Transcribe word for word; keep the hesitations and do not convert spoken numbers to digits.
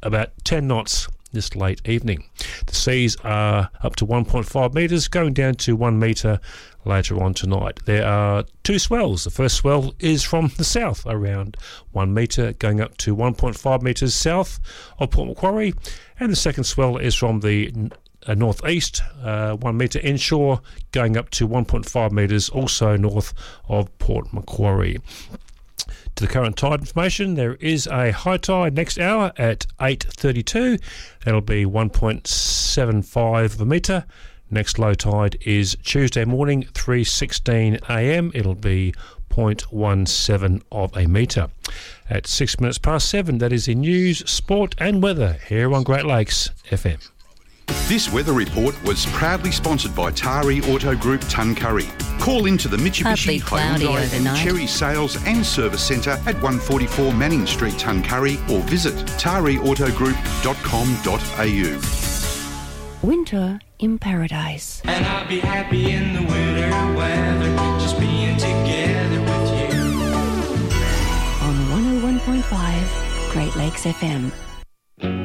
about ten knots this late evening. The seas are up to one point five metres, going down to one metre later on tonight. There are two swells. The first swell is from the south, around one metre, going up to one point five metres south of Port Macquarie, and the second swell is from the uh, northeast, uh, one metre inshore, going up to one point five metres, also north of Port Macquarie. To the current tide information, there is a high tide next hour at eight thirty-two. That'll be one point seven five of a metre. Next low tide is Tuesday morning, three sixteen a m. It'll be zero point one seven of a metre. At six minutes past seven, that is the news, sport and weather here on Great Lakes F M. This weather report was proudly sponsored by Tari Auto Group Tuncurry. Call into the Mitsubishi, Hyundai and Cherry Sales and Service Centre at one forty-four Manning Street, Tuncurry, or visit tari auto group dot com dot a u. Winter in Paradise. And I'll be happy in the winter weather, just being together with you. On one oh one point five Great Lakes F M.